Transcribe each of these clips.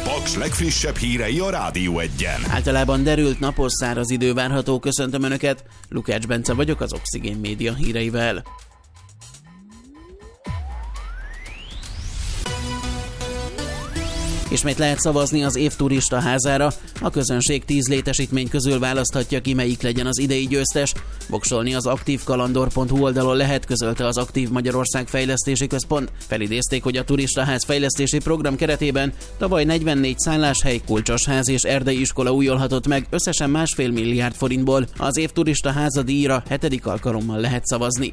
Paks legfrissebb hírei a Rádió Egyen. Általában derült, napos, száraz idő várható. Köszöntöm Önöket, Lukács Bence vagyok az Oxigén Média híreivel. Ismét lehet szavazni az év turista házára. A közönség 10 létesítmény közül választhatja ki, melyik legyen az idei győztes. Voksolni az aktívkalandor.hu oldalon lehet, közölte az Aktív Magyarország Fejlesztési Központ. Felidézték, hogy a turistaház fejlesztési program keretében tavaly 44 szálláshely, kulcsosház és erdei iskola újolhatott meg, összesen 1,5 milliárd forintból. Az év turistaháza díjra 7. alkalommal lehet szavazni.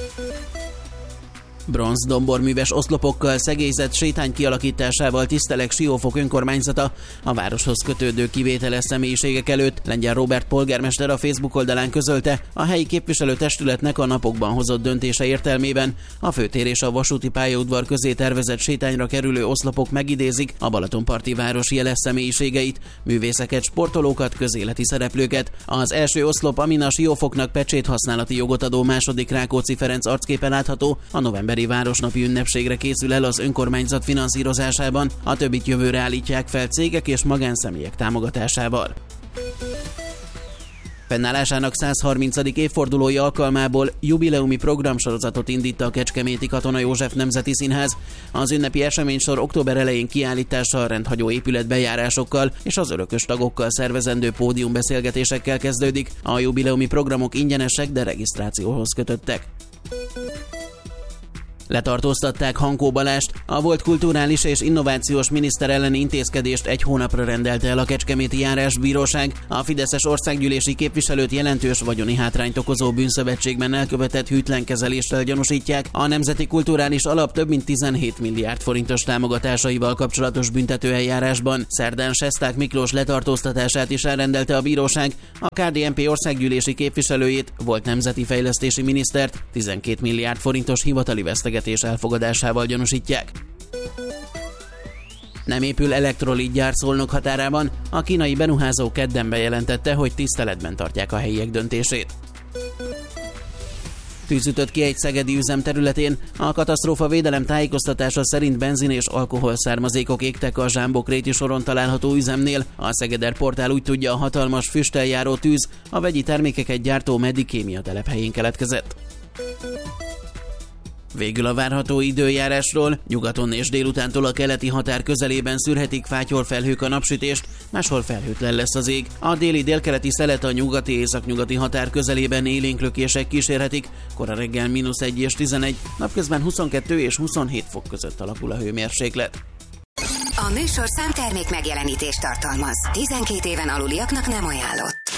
Bronzdomborműves oszlopokkal szegélyzett sétány kialakításával tiszteleg Siófok önkormányzata a városhoz kötődő kivételes személyiségek előtt. Lengyel Róbert polgármester a Facebook oldalán közölte, a helyi képviselőtestületnek a napokban hozott döntése értelmében a főtér és a vasúti pályaudvar közé tervezett sétányra kerülő oszlopok megidézik a balatonparti város jeles személyiségeit, művészeket, sportolókat, közéleti szereplőket. Az első oszlop, amin a Siófoknak pecsét használati jogot adó második Rákóczi Ferenc arcképe látható, a novemberi városnapi ünnepségre készül el az önkormányzat finanszírozásában, a többit jövőre állítják fel cégek és magánszemélyek támogatásával. Fennállásának 130. évfordulója alkalmából jubileumi programsorozatot indít a Kecskeméti Katona József Nemzeti Színház. Az ünnepi eseménysor október elején kiállítással, rendhagyó épületbejárásokkal és az örökös tagokkal szervezendő pódiumbeszélgetésekkel kezdődik. A jubileumi programok ingyenesek, de regisztrációhoz kötöttek. Letartóztatták Hankó Balást, a volt kulturális és innovációs miniszter elleni intézkedést 1 hónapra rendelte el a Kecskeméti Járásbíróság. A fideszes országgyűlési képviselőt jelentős vagyoni hátrányt okozó bűnszövetségben elkövetett hűtlen kezeléssel gyanúsítják. A Nemzeti Kulturális Alap több mint 17 milliárd forintos támogatásaival kapcsolatos büntetőeljárásban. Szerdán Sesták Miklós letartóztatását is elrendelte a bíróság. A KDNP országgyűlési képviselőjét, volt nemzeti fejlesztési minisztert 12 milliárd forintos hivatali vesztegetés elfogadásával gyanúsítják. Nem épül elektrolitgyár Szolnok határában. A kínai beruházó kedden bejelentette, hogy tiszteletben tartják a helyiek döntését. Tűz ütött ki egy szegedi üzem területén. A katasztrófavédelem tájékoztatása szerint benzin és alkohol származékok égtek a Zsámbok-Réti soron található üzemnél. A Szegeder Portál úgy tudja, a hatalmas füsttel járó tűz a vegyi termékeket gyártó Medikémia telephelyén keletkezett. Végül a várható időjárásról. Nyugaton és délutántól a keleti határ közelében szűrhetik fátyolfelhők a napsütést, máshol felhőtlen lesz az ég. A déli-délkeleti szelet a nyugati északnyugati határ közelében élénklökések kísérhetik, kora reggel -1 és 11, napközben 22 és 27 fok között alakul a hőmérséklet. A műsorszám termék megjelenítést tartalmaz. 12 éven aluliaknak nem ajánlott.